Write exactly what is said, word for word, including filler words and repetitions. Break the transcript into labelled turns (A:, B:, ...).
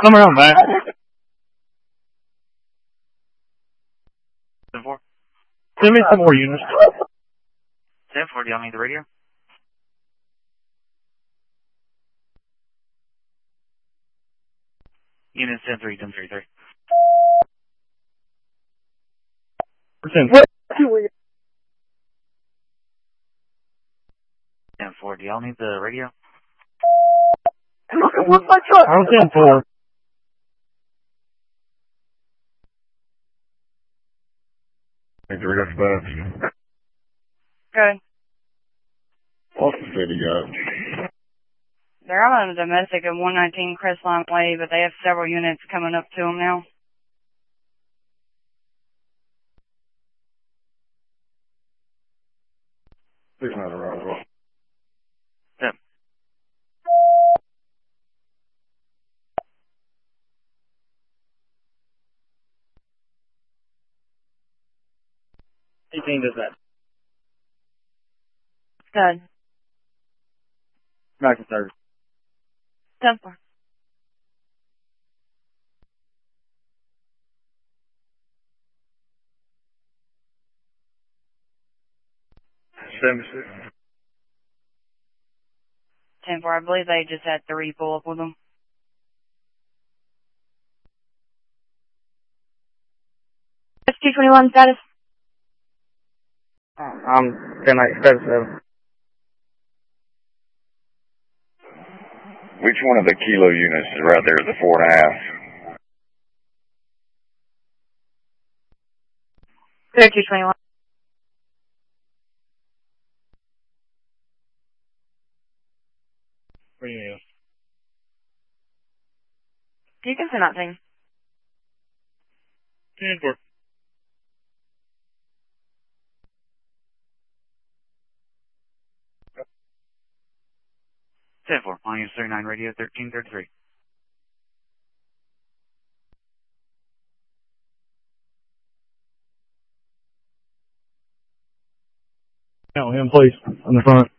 A: Come around back.
B: ten four.
A: Send me some more units.
B: ten four, do y'all need the radio? Unit ten three, ten three three.
A: ten
B: four, do y'all need the radio?
A: What's my truck? I was ten four.
C: Think the radio's bad.
D: Good.
C: What's the city got?
D: They're out on a domestic at one nineteen Crestline Way, but they have several units coming up to them now.
C: six nine around as well.
B: Yep.
A: eighteen does that.
D: Good.
A: Back to third.
D: ten four.
C: seven six.
D: ten four, I believe they just had three pull up with them.
E: S two twenty-one status.
A: I'm ten eight seven seven.
C: Which one of the kilo units is right there at the four and a half?
E: Clear two twenty-one.
A: What do you mean?
E: You can send that thing.
A: ten four.
B: ten four, on unit thirty-nine radio, thirteen thirty-three.
A: Count him, please, on the front.